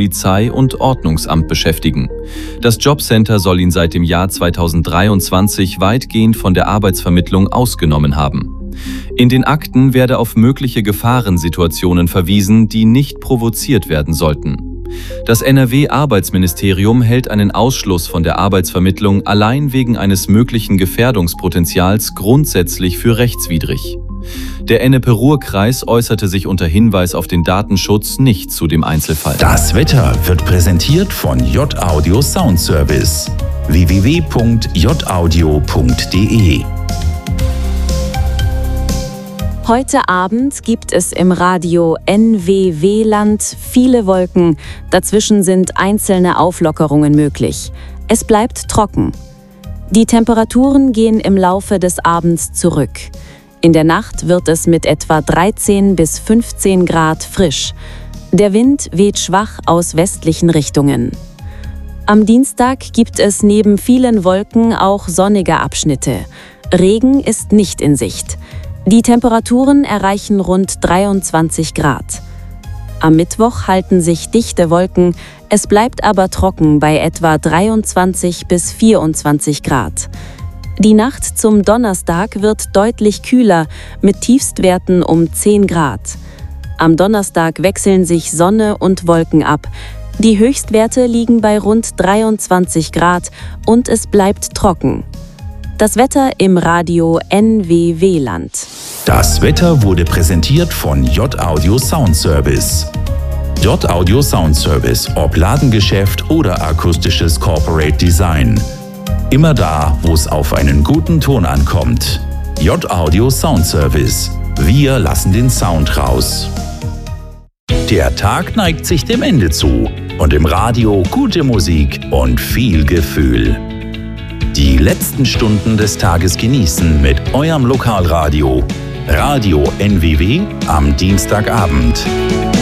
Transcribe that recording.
Polizei und Ordnungsamt beschäftigen. Das Jobcenter soll ihn seit dem Jahr 2023 weitgehend von der Arbeitsvermittlung ausgenommen haben. In den Akten werde auf mögliche Gefahrensituationen verwiesen, die nicht provoziert werden sollten. Das NRW-Arbeitsministerium hält einen Ausschluss von der Arbeitsvermittlung allein wegen eines möglichen Gefährdungspotenzials grundsätzlich für rechtswidrig. Der Ennepe-Ruhr-Kreis äußerte sich unter Hinweis auf den Datenschutz nicht zu dem Einzelfall. Das Wetter wird präsentiert von J-Audio Soundservice. www.jaudio.de. Heute Abend gibt es im Radio NWW-Land viele Wolken. Dazwischen sind einzelne Auflockerungen möglich. Es bleibt trocken. Die Temperaturen gehen im Laufe des Abends zurück. In der Nacht wird es mit etwa 13 bis 15 Grad frisch. Der Wind weht schwach aus westlichen Richtungen. Am Dienstag gibt es neben vielen Wolken auch sonnige Abschnitte. Regen ist nicht in Sicht. Die Temperaturen erreichen rund 23 Grad. Am Mittwoch halten sich dichte Wolken, es bleibt aber trocken bei etwa 23 bis 24 Grad. Die Nacht zum Donnerstag wird deutlich kühler, mit Tiefstwerten um 10 Grad. Am Donnerstag wechseln sich Sonne und Wolken ab. Die Höchstwerte liegen bei rund 23 Grad und es bleibt trocken. Das Wetter im Radio NWW-Land. Das Wetter wurde präsentiert von J-Audio Soundservice. J-Audio Soundservice, ob Ladengeschäft oder akustisches Corporate Design. Immer da, wo es auf einen guten Ton ankommt. J-Audio Soundservice. Wir lassen den Sound raus. Der Tag neigt sich dem Ende zu und im Radio gute Musik und viel Gefühl. Die letzten Stunden des Tages genießen mit eurem Lokalradio. Radio NWW am Dienstagabend.